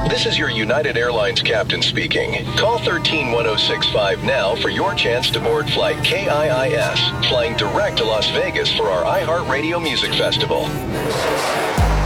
This is your United Airlines captain speaking. Call 131065 now for your chance to board flight KIIS, flying direct to Las Vegas for our iHeartRadio Music Festival.